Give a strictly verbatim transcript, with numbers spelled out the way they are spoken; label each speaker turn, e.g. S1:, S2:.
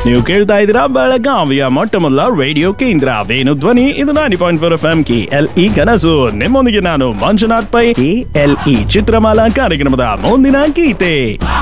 S1: ನೀವು ಕೇಳ್ತಾ ಇದ್ದೀರಾ ಬೆಳಗಾವಿಯ ಮೊಟ್ಟ ಮೊದಲ ರೇಡಿಯೋ ಕೇಂದ್ರ ವೇಣು ಧ್ವನಿ. ಇದು ninety point four F M K L E ಕನಸು. ನಿಮ್ಮೊಂದಿಗೆ ನಾನು Manjunath pi. K L E Chitramala ಕಾರ್ಯಕ್ರಮದ ಮುಂದಿನ ಗೀತೆ